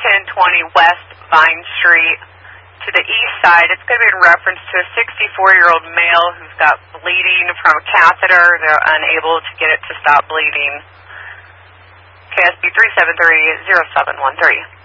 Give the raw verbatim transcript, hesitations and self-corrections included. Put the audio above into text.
ten twenty West Vine Street. To the east side, it's going to be in reference to a sixty-four-year-old male who's got bleeding from a catheter. They're unable to get it to stop bleeding. K S B three seven three zero seven one three.